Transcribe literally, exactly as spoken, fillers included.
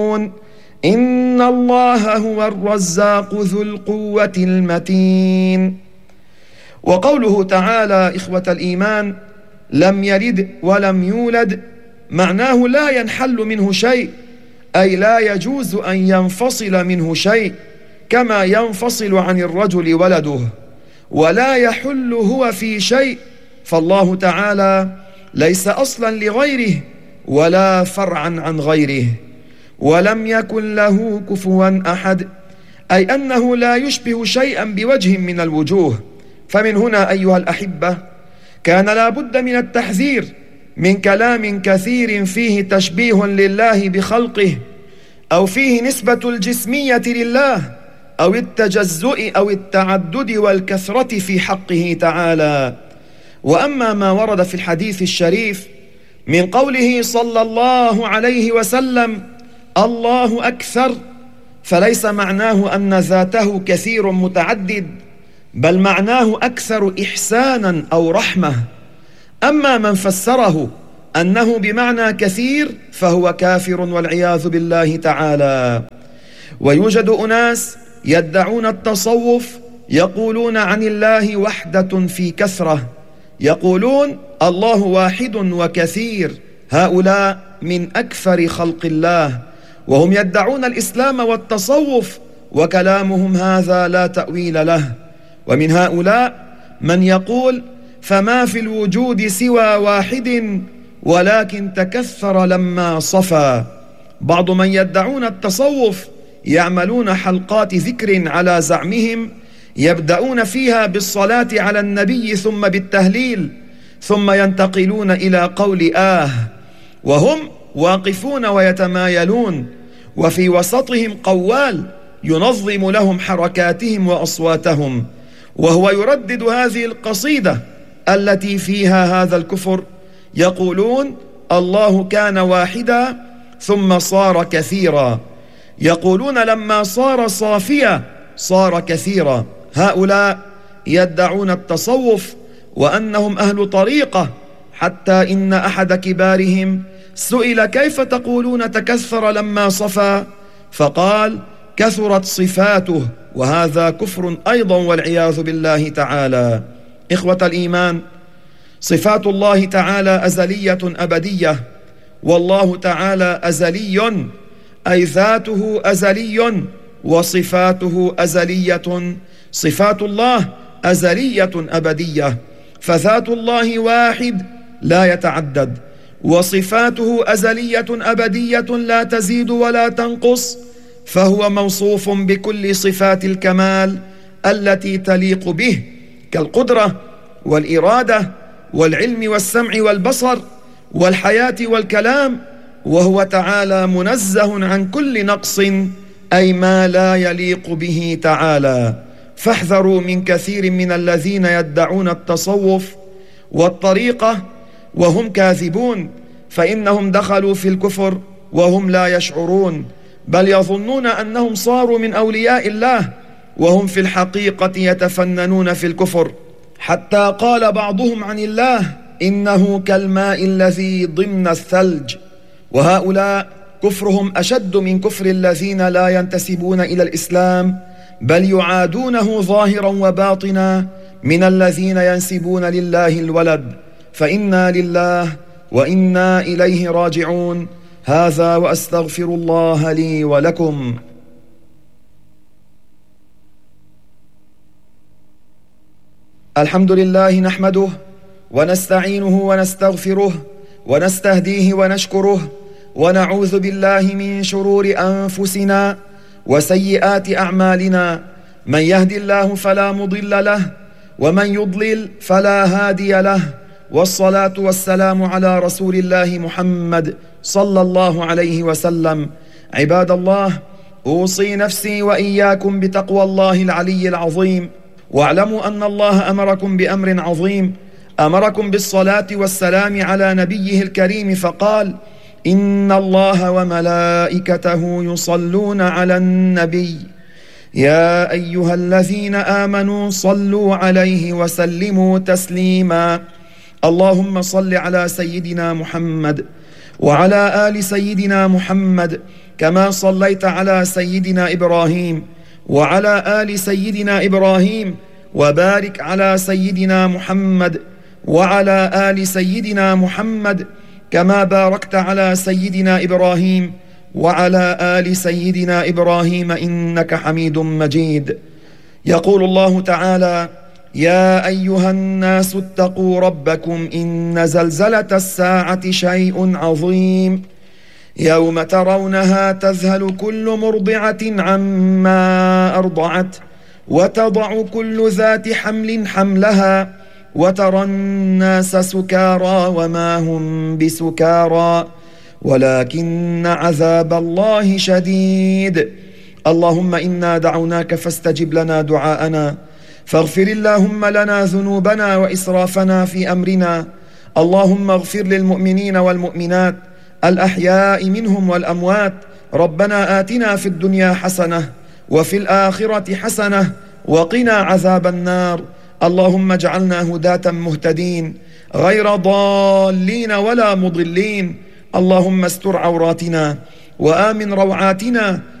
إن الله هو الرزاق ذو القوة المتين. وقوله تعالى إخوة الإيمان لم يلد ولم يولد معناه لا ينحل منه شيء، أي لا يجوز أن ينفصل منه شيء كما ينفصل عن الرجل ولده، ولا يحل هو في شيء، فالله تعالى ليس أصلا لغيره ولا فرعا عن غيره. ولم يكن له كفوا أحد، أي أنه لا يشبه شيئا بوجه من الوجوه. فمن هنا أيها الأحبة كان لا بد من التحذير من كلام كثير فيه تشبيه لله بخلقه، أو فيه نسبة الجسمية لله، أو التجزؤ أو التعدد والكثرة في حقه تعالى. وأما ما ورد في الحديث الشريف من قوله صلى الله عليه وسلم الله أكثر، فليس معناه أن ذاته كثير متعدد، بل معناه أكثر إحسانا أو رحمة. أما من فسره أنه بمعنى كثير فهو كافر والعياذ بالله تعالى. ويوجد أناس يدعون التصوف يقولون عن الله وحدة في كثرة، يقولون الله واحد وكثير، هؤلاء من أكثر خلق الله، وهم يدعون الإسلام والتصوف، وكلامهم هذا لا تأويل له. ومن هؤلاء من يقول فما في الوجود سوى واحد ولكن تكثر لما صفى. بعض من يدعون التصوف يعملون حلقات ذكر على زعمهم، يبدأون فيها بالصلاة على النبي ثم بالتهليل، ثم ينتقلون إلى قول آه، وهم واقفون ويتمايلون، وفي وسطهم قوال ينظم لهم حركاتهم وأصواتهم، وهو يردد هذه القصيدة التي فيها هذا الكفر، يقولون الله كان واحدا ثم صار كثيرا، يقولون لما صار صافيا صار كثيرا. هؤلاء يدعون التصوف وأنهم أهل طريقة، حتى إن أحد كبارهم سئل كيف تقولون تكثر لما صفى، فقال كثرت صفاته، وهذا كفر أيضا والعياذ بالله تعالى. إخوة الإيمان، صفات الله تعالى أزلية أبدية، والله تعالى أزلي، أي ذاته أزلي وصفاته أزلية. صفات الله أزلية أبدية، فذات الله واحد لا يتعدد، وصفاته أزلية أبدية لا تزيد ولا تنقص، فهو موصوف بكل صفات الكمال التي تليق به، كالقدرة والإرادة والعلم والسمع والبصر والحياة والكلام، وهو تعالى منزه عن كل نقص، أي ما لا يليق به تعالى. فاحذروا من كثير من الذين يدعون التصوف والطريقة وهم كاذبون، فإنهم دخلوا في الكفر وهم لا يشعرون، بل يظنون أنهم صاروا من أولياء الله، وهم في الحقيقة يتفننون في الكفر، حتى قال بعضهم عن الله إنه كالماء الذي ضمن الثلج. وهؤلاء كفرهم أشد من كفر الذين لا ينتسبون إلى الإسلام، بل يعادونه ظاهرا وباطنا من الذين ينسبون لله الولد. فإنا لله وإنا إليه راجعون. هذا وأستغفر الله لي ولكم. الحمد لله نحمده ونستعينه ونستغفره ونستهديه ونشكره، ونعوذ بالله من شرور أنفسنا وسيئات أعمالنا، من يهد الله فلا مضل له ومن يضلل فلا هادي له، والصلاة والسلام على رسول الله محمد صلى الله عليه وسلم. عباد الله، أوصي نفسي وإياكم بتقوى الله العلي العظيم، واعلموا أن الله أمركم بأمر عظيم، أمركم بالصلاة والسلام على نبيه الكريم، فقال إن الله وملائكته يصلون على النبي يا أيها الذين آمنوا صلوا عليه وسلموا تسليما. اللهم صل على سيدنا محمد وعلى آل سيدنا محمد كما صليت على سيدنا إبراهيم وعلى آل سيدنا إبراهيم، وبارك على سيدنا محمد وعلى آل سيدنا محمد كما باركت على سيدنا إبراهيم وعلى آل سيدنا إبراهيم إنك حميد مجيد. يقول الله تعالى: يا أيها الناس اتقوا ربكم إن زلزلة الساعة شيء عظيم، يوم ترونها تذهل كل مرضعة عما أرضعت وتضع كل ذات حمل حملها وترى الناس سكارى وما هم بسكارى ولكن عذاب الله شديد. اللهم إنا دعوناك فاستجب لنا دعاءنا، فاغفر اللهم لنا ذنوبنا وإسرافنا في أمرنا. اللهم اغفر للمؤمنين والمؤمنات الأحياء منهم والأموات. ربنا آتنا في الدنيا حسنة وفي الآخرة حسنة وقنا عذاب النار. اللهم اجعلنا هداة مهتدين غير ضالين ولا مضلين. اللهم استر عوراتنا وآمن روعاتنا